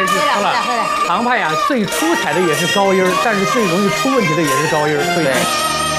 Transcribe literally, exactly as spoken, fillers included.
是成了唐派呀最出彩的也是高音儿，但是最容易出问题的也是高音儿，所以